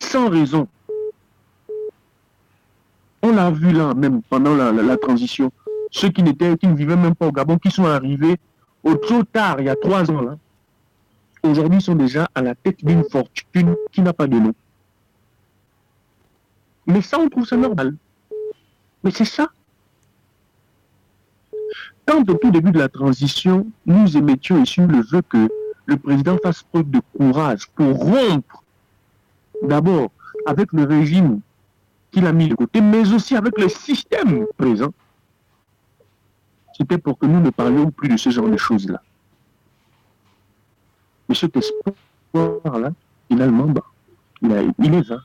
sans raison. On l'a vu là, même pendant la transition. Ceux qui ne vivaient même pas au Gabon, qui sont arrivés au trop tard, il y a 3 ans, là, aujourd'hui sont déjà à la tête d'une fortune qui n'a pas de nom. Mais ça, on trouve ça normal. Mais c'est ça. Quand au tout début de la transition, nous émettions ici le vœu que le président fasse preuve de courage pour rompre d'abord avec le régime qu'il a mis de côté, mais aussi avec le système présent, c'était pour que nous ne parlions plus de ce genre de choses-là. Mais cet espoir-là, finalement, il est vain.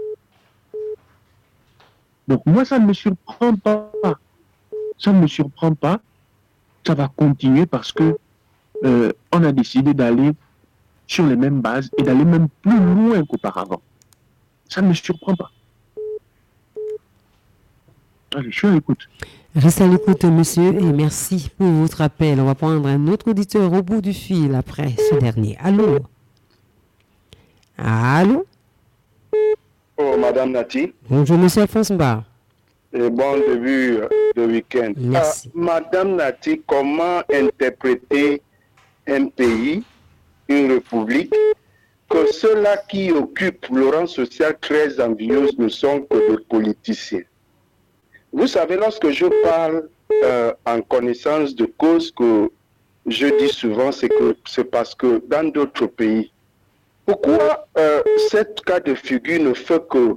Donc moi, ça ne me surprend pas. Ça ne me surprend pas. Ça va continuer parce que on a décidé d'aller sur les mêmes bases et d'aller même plus loin qu'auparavant. Ça ne me surprend pas. Allez, je suis à l'écoute. Restez à l'écoute, monsieur, et merci pour votre appel. On va prendre un autre auditeur au bout du fil après ce dernier. Allô? Allô? Oh, Madame Nati. Bonjour, monsieur Alphonse Mba. Et bon début de week-end. Merci. Madame Nati, comment interpréter un pays, une république, que ceux-là qui occupent le rang social très envieux ne sont que des politiciens? Vous savez, lorsque je parle en connaissance de cause, que je dis souvent, c'est parce que dans d'autres pays, pourquoi cet cas de figure ne fait que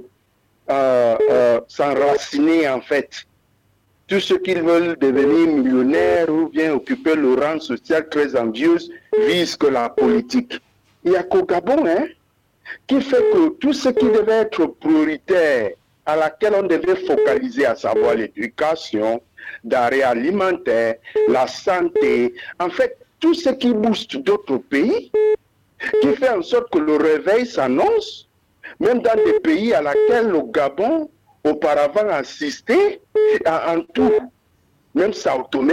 s'enraciner en fait? Tous ceux qui veulent devenir millionnaires ou bien occuper le rang social très envieux visent que la politique. Il n'y a qu'au Gabon, qui fait que tout ce qui devait être prioritaire, à laquelle on devait focaliser, à savoir l'éducation, denrées alimentaires, la santé, en fait, tout ce qui booste d'autres pays, qui fait en sorte que le réveil s'annonce, même dans des pays à laquelle le Gabon auparavant assistait en tout, même Sao Tomé,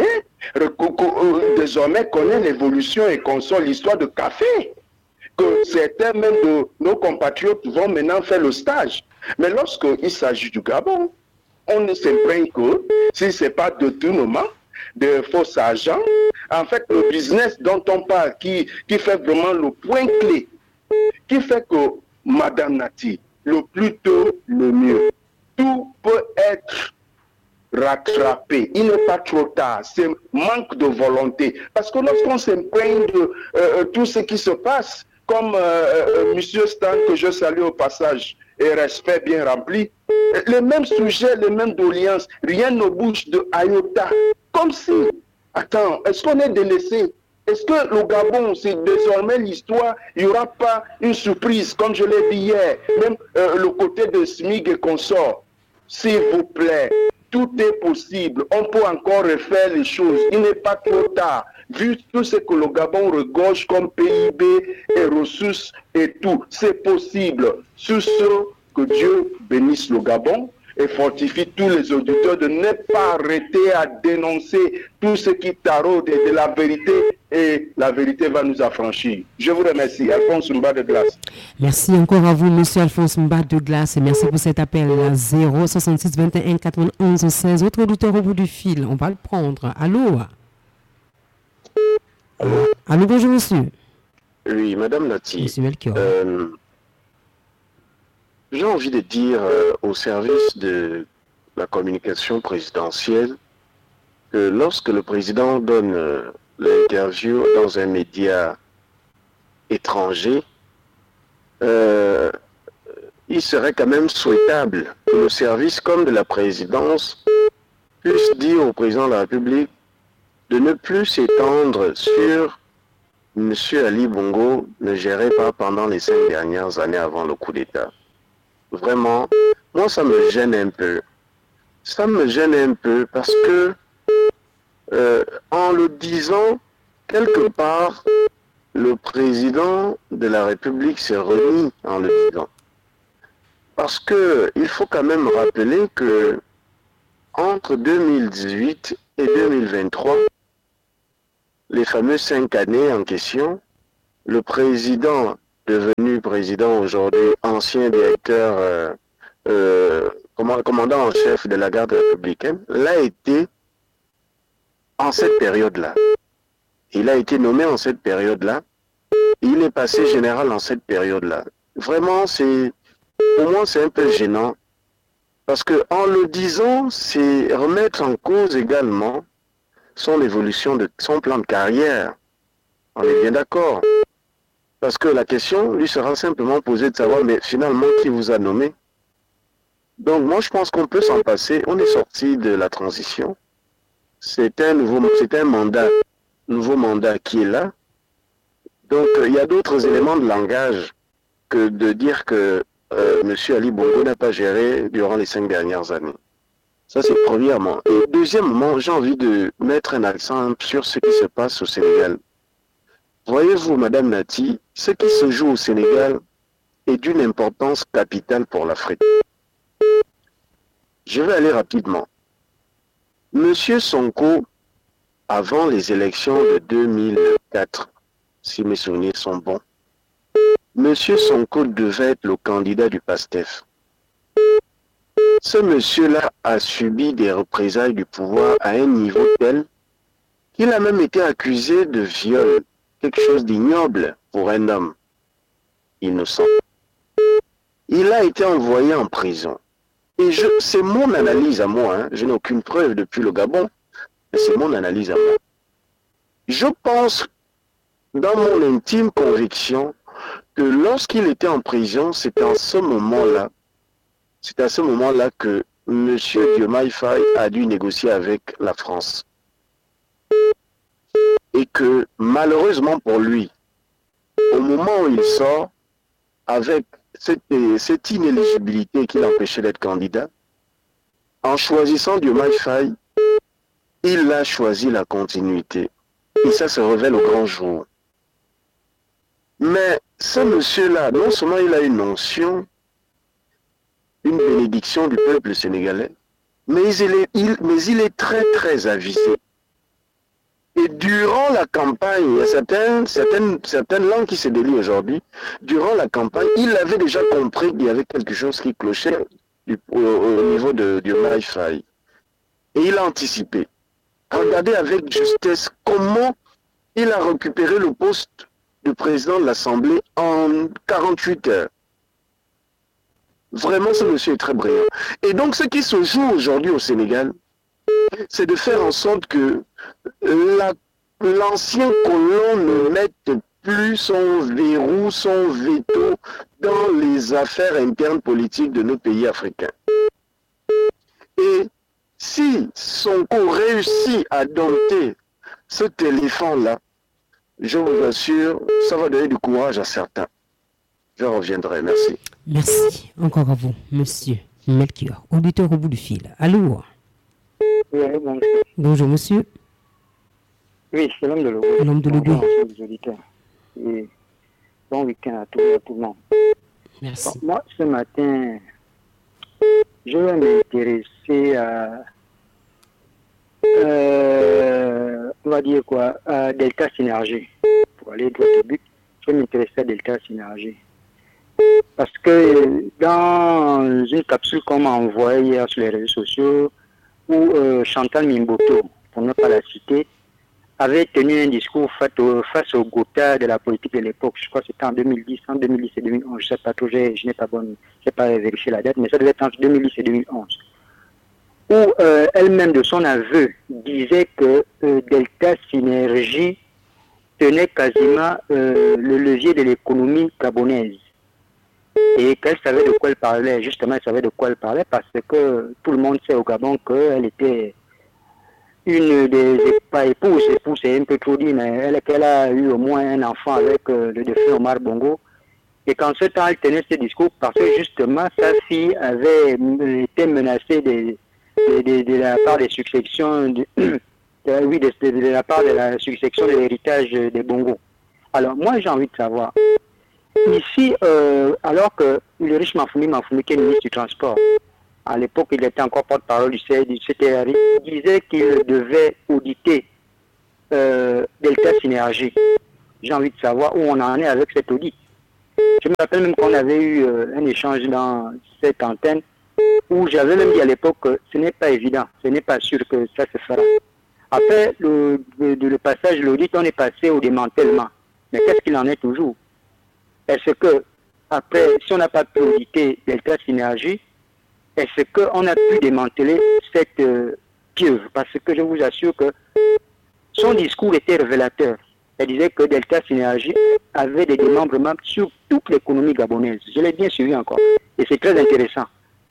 désormais connaît l'évolution et console l'histoire de café, que certains même de nos compatriotes vont maintenant faire le stage. Mais lorsqu'il s'agit du Gabon, on ne s'imprègne que si ce n'est pas de détournement, de faux agents, en fait le business dont on parle, qui fait vraiment le point clé, qui fait que, Madame Nati, le plus tôt, le mieux. Tout peut être rattrapé. Il n'est pas trop tard. C'est manque de volonté. Parce que lorsqu'on s'imprègne de tout ce qui se passe, comme Monsieur Stan, que je salue au passage, et respect bien rempli, les mêmes sujets, les mêmes doléances, rien ne bouge de iota. Comme si, attends, est-ce qu'on est délaissé? Est-ce que le Gabon, c'est désormais l'histoire, il n'y aura pas une surprise, comme je l'ai dit hier, même le côté de SMIG et consorts? S'il vous plaît, tout est possible. On peut encore refaire les choses. Il n'est pas trop tard. Vu tout ce que le Gabon regorge comme PIB et ressources et tout, c'est possible. Sur ce, que Dieu bénisse le Gabon et fortifie tous les auditeurs de ne pas arrêter à dénoncer tout ce qui taraude de la vérité, et la vérité va nous affranchir. Je vous remercie. Alphonse Mba de Glace. Merci encore à vous, monsieur Alphonse Mba de Glace, et merci pour cet appel à 066 21 91 16. Autre auditeur au bout du fil, on va le prendre. Allô? Allô, bonjour monsieur. Oui, Madame Nati. Monsieur Melchior. J'ai envie de dire au service de la communication présidentielle que lorsque le président donne l'interview dans un média étranger, il serait quand même souhaitable que le service comme de la présidence puisse dire au président de la République de ne plus s'étendre sur M. Ali Bongo ne gérait pas pendant les 5 dernières années avant le coup d'État. Vraiment, moi ça me gêne un peu. Ça me gêne un peu parce que en le disant, quelque part, le président de la République s'est remis en le disant. Parce que il faut quand même rappeler que entre 2018 et 2023, les fameuses 5 années en question, le président devenu président aujourd'hui, ancien directeur, commandant en chef de la garde républicaine, l'a été en cette période-là. Il a été nommé en cette période-là. Il est passé général en cette période-là. Vraiment, pour moi, c'est un peu gênant. Parce qu'en le disant, c'est remettre en cause également son évolution, son plan de carrière. On est bien d'accord. Parce que la question lui sera simplement posée de savoir, mais finalement, qui vous a nommé? Donc moi, je pense qu'on peut s'en passer. On est sorti de la transition. C'est un nouveau mandat qui est là. Donc il y a d'autres éléments de langage que de dire que M. Ali Bongo n'a pas géré durant les 5 dernières années. Ça, c'est premièrement. Et deuxièmement, j'ai envie de mettre un accent sur ce qui se passe au Sénégal. Voyez-vous, Madame Nati, ce qui se joue au Sénégal est d'une importance capitale pour l'Afrique. Je vais aller rapidement. Monsieur Sonko, avant les élections de 2004, si mes souvenirs sont bons, Monsieur Sonko devait être le candidat du PASTEF. Ce monsieur-là a subi des représailles du pouvoir à un niveau tel qu'il a même été accusé de viol, quelque chose d'ignoble pour un homme innocent. Il a été envoyé en prison. Et c'est mon analyse à moi, hein. Je n'ai aucune preuve depuis le Gabon, mais c'est mon analyse à moi. Je pense, dans mon intime conviction, que lorsqu'il était en prison, c'est à ce moment-là que M. Diomaye Faye a dû négocier avec la France. Et que, malheureusement pour lui, au moment où il sort, avec cette inéligibilité qui l'empêchait d'être candidat, en choisissant Diomaye Faye, il a choisi la continuité. Et ça se révèle au grand jour. Mais ce monsieur-là, non seulement il a une onction, une bénédiction du peuple sénégalais, mais il est très très avisé. Et durant la campagne, il y a certaines langues qui se délient aujourd'hui, durant la campagne, il avait déjà compris qu'il y avait quelque chose qui clochait au niveau de Diomaye Faye. Et il a anticipé. Regardez avec justesse comment il a récupéré le poste de président de l'Assemblée en 48 heures. Vraiment, ce monsieur est très brillant. Et donc, ce qui se joue aujourd'hui au Sénégal, c'est de faire en sorte que l'ancien colon ne mette plus son verrou, son veto dans les affaires internes politiques de nos pays africains. Et si Sonko réussit à dompter cet éléphant-là, je vous assure, ça va donner du courage à certains. Je reviendrai, merci. Merci encore à vous, monsieur Melchior, auditeur au bout du fil. Allô? Oui, bonjour. Bonjour, monsieur. Oui, c'est l'homme de Logo. L'homme de Logo. Et bon week-end à tout le monde. Merci. Bon, moi, ce matin, je vais m'intéresser à, on va dire quoi, à Delta Synergie. Pour aller droit au but, je vais m'intéresser à Delta Synergie. Parce que dans une capsule qu'on m'a envoyée hier sur les réseaux sociaux, où Chantal Mimboto, pour ne pas la citer, avait tenu un discours face au Gotha de la politique de l'époque. Je crois que c'était en 2010 et 2011. Je ne sais pas trop, je n'ai pas vérifié la date, mais ça devait être entre 2010 et 2011. Où elle-même, de son aveu, disait que Delta Synergie tenait quasiment le levier de l'économie gabonaise. Et qu'elle savait de quoi elle parlait. Justement, elle savait de quoi elle parlait parce que tout le monde sait au Gabon qu'elle était une des épouses, c'est un peu trop dit, mais qu'elle a eu au moins un enfant avec le défunt Omar Bongo. Et qu'en ce temps, elle tenait ce discours parce que justement, sa fille avait été menacée de la part des successions, de la part de la succession de l'héritage des Bongo. Alors, moi, j'ai envie de savoir, ici, alors que le riche Mafoumi, qui est ministre du Transport, à l'époque, il était encore porte-parole du CTRI, il disait qu'il devait auditer Delta Synergie. J'ai envie de savoir où on en est avec cet audit. Je me rappelle même qu'on avait eu un échange dans cette antenne où j'avais même dit à l'époque que ce n'est pas évident, ce n'est pas sûr que ça se fera. Après le passage de l'audit, on est passé au démantèlement. Mais qu'est-ce qu'il en est toujours? Est-ce que, après, si on n'a pas pu auditer Delta Synergie, est-ce qu'on a pu démanteler cette pieuvre? Parce que je vous assure que son discours était révélateur. Elle disait que Delta Synergie avait des démembrements sur toute l'économie gabonaise. Je l'ai bien suivi encore. Et c'est très intéressant.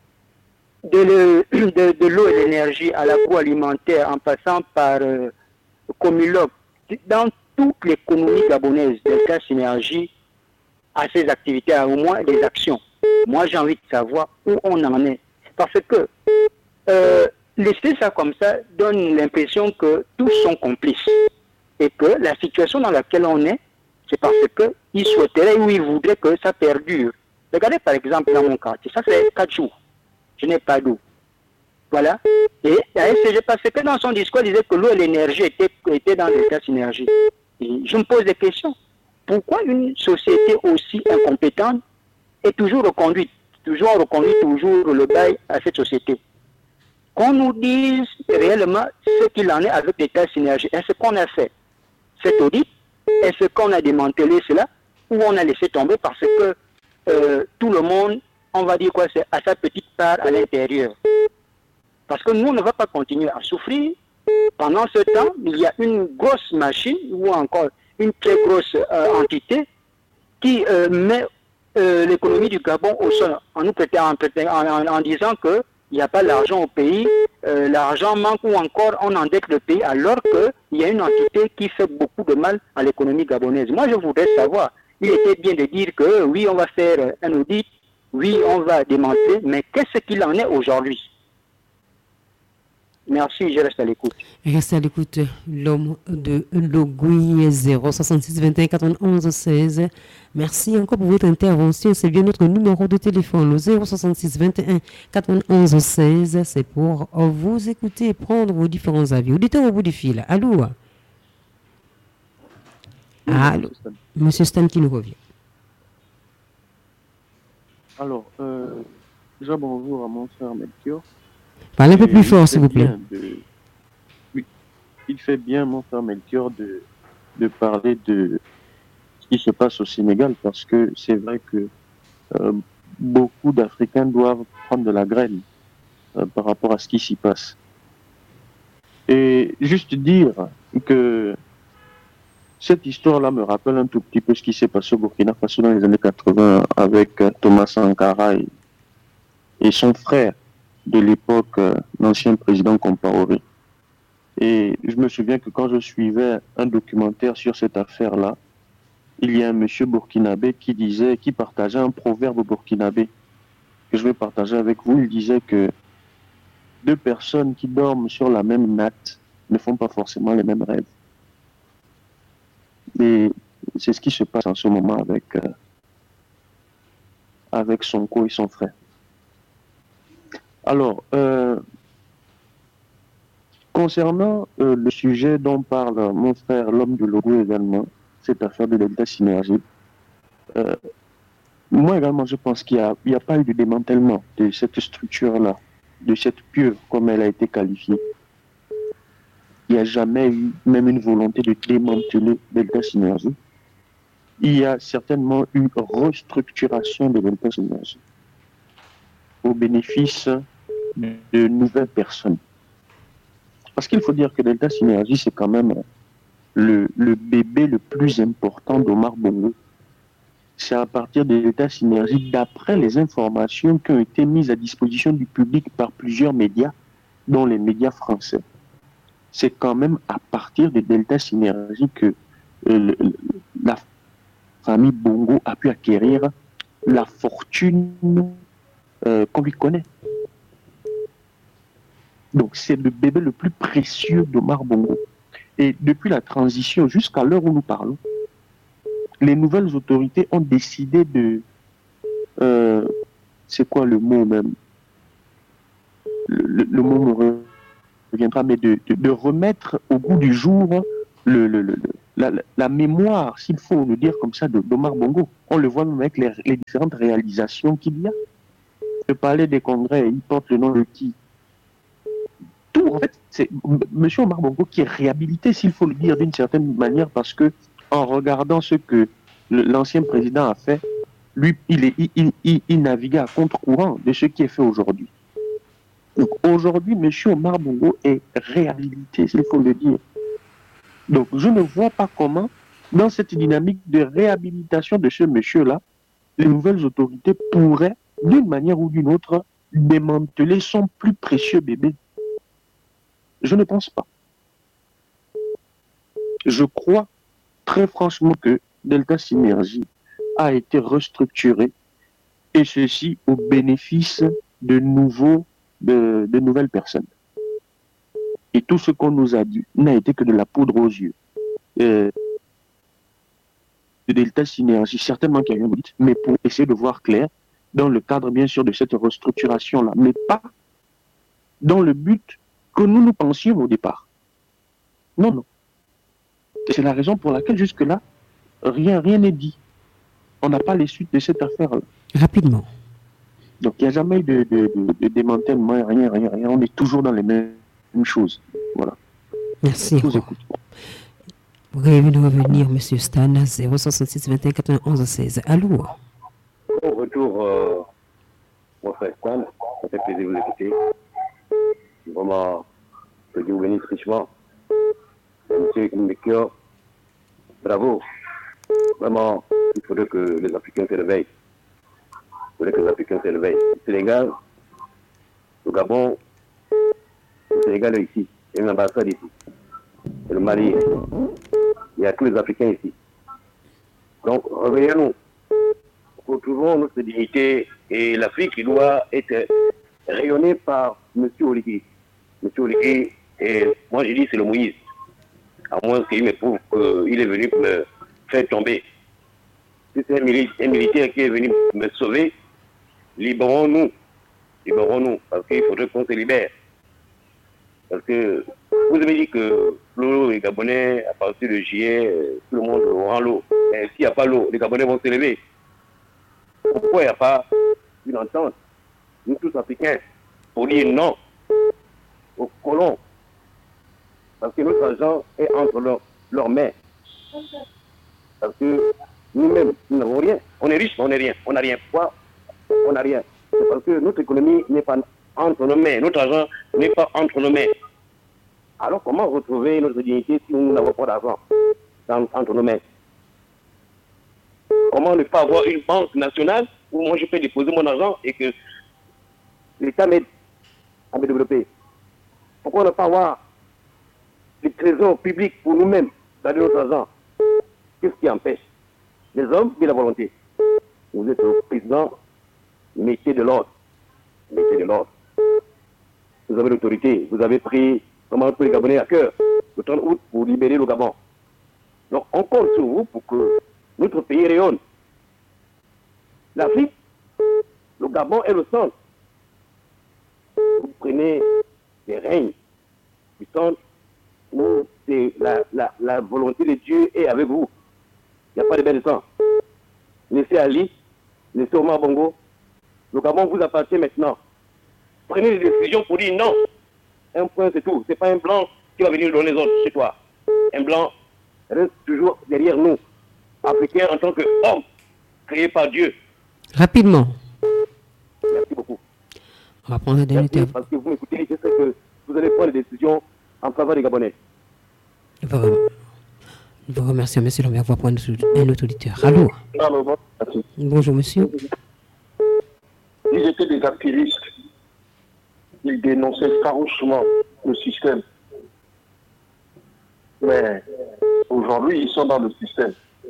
De l'eau et l'énergie à l'agroalimentaire, en passant par Comulop, dans toute l'économie gabonaise, Delta Synergie a ses activités, a au moins des actions. Moi, j'ai envie de savoir où on en est. Parce que laisser ça comme ça donne l'impression que tous sont complices. Et que la situation dans laquelle on est, c'est parce qu'ils souhaiteraient ou ils voudraient que ça perdure. Regardez par exemple dans mon quartier, ça fait 4 jours. Je n'ai pas d'eau. Voilà. Et la SCG, parce que dans son discours, il disait que l'eau et l'énergie étaient dans l'état synergie. Et je me pose des questions. Pourquoi une société aussi incompétente est toujours reconduite toujours le bail à cette société? Qu'on nous dise réellement ce qu'il en est avec l'état synergie. Est-ce qu'on a fait cet audit? Est-ce qu'on a démantelé cela? Ou on a laissé tomber parce que tout le monde, on va dire quoi, c'est à sa petite part à l'intérieur. Parce que nous, on ne va pas continuer à souffrir. Pendant ce temps, il y a une grosse machine ou encore une très grosse entité qui met l'économie du Gabon au sol en disant qu'il n'y a pas l'argent au pays, l'argent manque ou encore on endette le pays alors qu'il y a une entité qui fait beaucoup de mal à l'économie gabonaise. Moi, je voudrais savoir, il était bien de dire que oui, on va faire un audit, oui, on va démanteler, mais qu'est-ce qu'il en est aujourd'hui? Merci, je reste à l'écoute. Reste à l'écoute, l'homme de Logouille 066 21 91 16. Merci encore pour votre intervention. C'est bien notre numéro de téléphone, le 066 21 91 16. C'est pour vous écouter et prendre vos différents avis. Auditeur au bout du fil. Allô? Allô? Monsieur Stan qui nous revient. Alors, déjà bonjour à mon frère Melchior. Parlez un peu plus fort, s'il vous plaît. Oui, il fait bien, mon frère Melchior, de parler de ce qui se passe au Sénégal, parce que c'est vrai que beaucoup d'Africains doivent prendre de la graine par rapport à ce qui s'y passe. Et juste dire que cette histoire-là me rappelle un tout petit peu ce qui s'est passé au Burkina Faso dans les années 80 avec Thomas Sankara et son frère de l'époque, l'ancien président Compaoré. Et je me souviens que quand je suivais un documentaire sur cette affaire-là, il y a un monsieur burkinabé qui partageait un proverbe burkinabé que je vais partager avec vous. Il disait que 2 personnes qui dorment sur la même natte ne font pas forcément les mêmes rêves. Et c'est ce qui se passe en ce moment avec Sonko et son frère. Alors, concernant le sujet dont parle mon frère, l'homme de Logo également, cette affaire de Delta Synergie, moi également je pense qu'il n'y a pas eu de démantèlement de cette structure-là, de cette pieuvre comme elle a été qualifiée. Il n'y a jamais eu même une volonté de démanteler Delta Synergie. Il y a certainement une restructuration de Delta Synergie au bénéfice de nouvelles personnes. Parce qu'il faut dire que Delta Synergie, c'est quand même le bébé le plus important d'Omar Bongo. C'est à partir de Delta Synergie, d'après les informations qui ont été mises à disposition du public par plusieurs médias, dont les médias français. C'est quand même à partir de Delta Synergie que la famille Bongo a pu acquérir la fortune qu'on lui connaît. Donc c'est le bébé le plus précieux d'Omar Bongo. Et depuis la transition jusqu'à l'heure où nous parlons, les nouvelles autorités ont décidé de... c'est quoi le mot même? Le mot me reviendra, mais de remettre au goût du jour la mémoire, s'il faut le dire comme ça, d'Omar Bongo. On le voit même avec les différentes réalisations qu'il y a. Le palais des congrès, il porte le nom de qui? Tout, en fait, c'est M. Omar Bongo qui est réhabilité, s'il faut le dire d'une certaine manière, parce que en regardant ce que l'ancien président a fait, lui, il naviguait à contre-courant de ce qui est fait aujourd'hui. Donc aujourd'hui, M. Omar Bongo est réhabilité, s'il faut le dire. Donc je ne vois pas comment, dans cette dynamique de réhabilitation de ce monsieur-là, les nouvelles autorités pourraient, d'une manière ou d'une autre, démanteler son plus précieux bébé. Je ne pense pas. Je crois très franchement que Delta Synergie a été restructuré, et ceci au bénéfice de nouvelles personnes. Et tout ce qu'on nous a dit n'a été que de la poudre aux yeux. De Delta Synergie, certainement qu'il y a eu un audit, mais pour essayer de voir clair, dans le cadre bien sûr de cette restructuration-là, mais pas dans le but que nous pensions au départ. Non, non. C'est la raison pour laquelle jusque-là, rien n'est dit. On n'a pas les suites de cette affaire-là. Rapidement. Donc il n'y a jamais eu de démantèlement, rien. On est toujours dans les mêmes choses. Voilà. Merci. Je vous écoute. Vous rêvez de revenir, M. Stan, 066 21 91 16. Allô? Au retour, mon frère Stan, ça fait plaisir de vous écouter. Vraiment, que Dieu vous bénisse richement. Monsieur Mbekio, bravo. Vraiment, il faudrait que les Africains se réveillent. Le Sénégal, le Gabon, le Sénégal est ici. Il y a une ambassade ici. Et le Mali, il y a tous les Africains ici. Donc, réveillons-nous. Retrouvons notre dignité et l'Afrique qui doit être rayonnée par M. Oligui. M. Oligui, et moi j'ai dit c'est le Moïse. À moins qu'il me prouve qu'il est venu pour me faire tomber. Si c'est un militaire qui est venu me sauver, libérons-nous, parce qu'il faudrait qu'on se libère. Parce que vous avez dit que l'eau, les Gabonais, à partir de juillet, tout le monde aura l'eau. Mais s'il n'y a pas l'eau, les Gabonais vont se lever. Pourquoi il n'y a pas une entente, nous tous Africains, pour dire non aux colons? Parce que notre argent est entre leurs mains. Parce que nous-mêmes, nous n'avons rien. On est riche, mais on n'est rien. On n'a rien. Pourquoi on n'a rien? C'est parce que notre économie n'est pas entre nos mains. Notre argent n'est pas entre nos mains. Alors comment retrouver notre dignité si nous n'avons pas d'argent entre nos mains? Comment ne pas avoir une banque nationale où moi je peux déposer mon argent et que l'État m'aide à me développer? Pourquoi ne pas avoir des trésors publics pour nous-mêmes garder notre argent? Qu'est-ce qui empêche? Les hommes et la volonté. Vous êtes le président, mettez de l'ordre. Mettez de l'ordre. Vous avez l'autorité. Vous avez pris, comment tous les Gabonais à cœur, le 30 août pour libérer le Gabon. Donc on compte sur vous pour que notre pays rayonne. L'Afrique, le Gabon est le centre. Vous prenez des règnes puissants où la volonté de Dieu est avec vous. Il n'y a pas de bain de sang. Laissez Ali, laissez Omar Bongo. Le Gabon vous appartient maintenant. Prenez des décisions pour dire non. Un point, c'est tout. Ce n'est pas un blanc qui va venir donner les autres chez toi. Un blanc reste toujours derrière nous. Africains en tant qu'hommes créés par Dieu. Rapidement. Merci beaucoup. On va prendre un dernier terme. Parce que vous m'écoutez, je sais que vous allez prendre des décisions en faveur des Gabonais. Je vous remercie, monsieur Lambert. On va prendre un autre auditeur. Allô? Allô, Bonjour, monsieur. Ils étaient des activistes. Ils dénonçaient farouchement le système. Mais aujourd'hui, ils sont dans le système.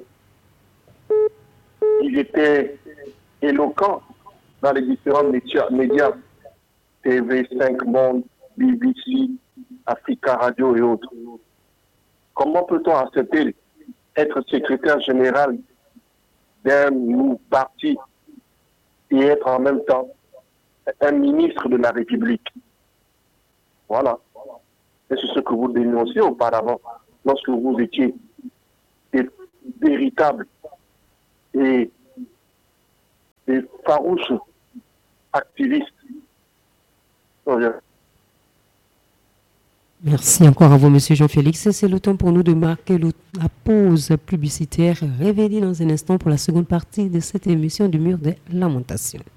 Ils étaient éloquents dans les différents médias, TV5 Monde, BBC, Africa Radio et autres. Comment peut-on accepter être secrétaire général d'un parti et être en même temps un ministre de la République? Voilà. Et c'est ce que vous dénonciez auparavant, lorsque vous étiez des véritables et des farouches activistes. Merci encore à vous, Monsieur Jean-Félix. C'est le temps pour nous de marquer la pause publicitaire. Réveillez dans un instant pour la seconde partie de cette émission du Mur des Lamentations.